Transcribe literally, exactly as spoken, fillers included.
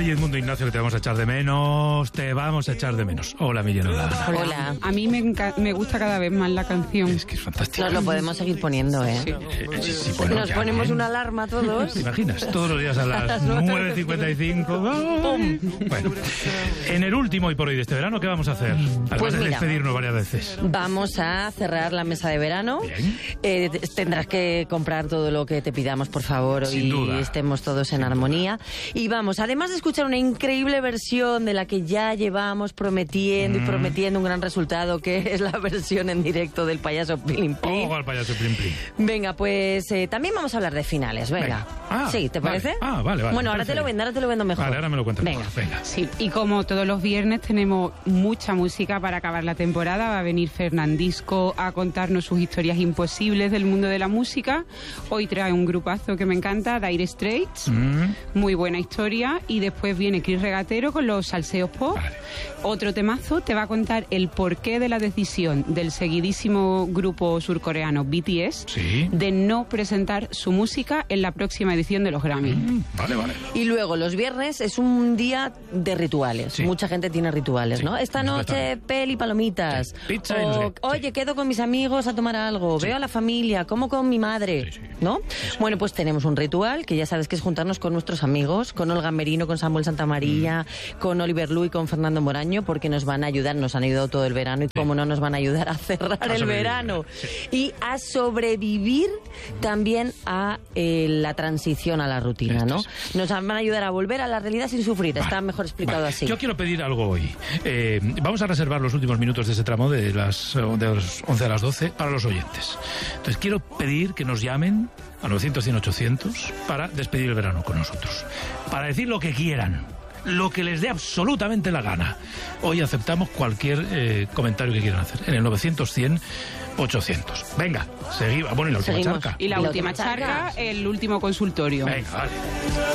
Ay, Edmundo Ignacio, que te vamos a echar de menos, te vamos a echar de menos. Hola, Millán. Hola. Hola. A mí me, enca- me gusta cada vez más la canción. Es que es fantástico. Nos lo podemos seguir poniendo, ¿eh? Sí. Eh, sí, sí, bueno, Nos ya, ponemos bien. una alarma todos. ¿Te imaginas? Todos los días a las nueve cincuenta y cinco. Bueno, en el último y por hoy de este verano, ¿qué vamos a hacer? Además Pues de mira, despedirnos varias veces. Vamos a cerrar la mesa de verano. Bien. Eh, t- tendrás que comprar todo lo que te pidamos, por favor, Sin y duda. estemos todos en Sin armonía. Y vamos, además de escuchar una increíble versión de la que ya llevamos prometiendo Mm. y prometiendo un gran resultado, que es la versión en directo del payaso Plin Plin. Ojo al payaso Plin Plin. Venga, pues eh, también vamos a hablar de finales, venga. Venga. Ah, sí, ¿te vale. parece? Ah, vale, vale. Bueno, ahora te Perfecto. lo vendo, ahora te lo vendo mejor. Vale, ahora me lo cuentas. Venga. mejor. Venga. Sí, y como todos los viernes tenemos mucha música para acabar la temporada, va a venir Fernandisco a contarnos sus historias imposibles del mundo de la música. Hoy trae un grupazo que me encanta, Dire Straits, Mm. muy buena historia, y después viene Chris Regatero con los salseos pop. Vale. Otro temazo te va a contar el porqué de la decisión del seguidísimo grupo surcoreano B T S Sí. de no presentar su música en la próxima edición de los Grammy. Mm, Vale, vale. Y luego, los viernes es un día de rituales. Sí. Mucha gente tiene rituales, Sí, ¿no? Esta noche, completamente. peli, palomitas. Sí, pizza y O, no sé qué. Sí. Oye, quedo con mis amigos a tomar algo. Sí. Veo a la familia, como con mi madre, Sí, sí. ¿no? Bueno, pues tenemos un ritual que ya sabes que es juntarnos con nuestros amigos, con Olga Merino, con Samuel Santamaría, Mm. con Oliver Lu y con Fernando Moraño, porque nos van a ayudar, nos han ayudado todo el verano y como no nos van a ayudar a cerrar A el sobrevivir, verano sí. y a sobrevivir también a eh, la transición a la rutina, Esto ¿no? es. Nos van a ayudar a volver a la realidad sin sufrir. Está Vale, mejor explicado vale. así. Yo quiero pedir algo hoy. Eh, vamos a reservar los últimos minutos de ese tramo de las, de las once a las doce para los oyentes. Entonces quiero pedir que nos llamen a novecientos cien ochocientos para despedir el verano con nosotros. Para decir lo que quieran. Lo que les dé absolutamente la gana. Hoy aceptamos cualquier eh, comentario que quieran hacer. En el novecientos cien ochocientos. Venga, seguimos. Bueno, y la última Seguimos. charca. Y la, Y la última última charca. charca, el último consultorio. Venga, vale.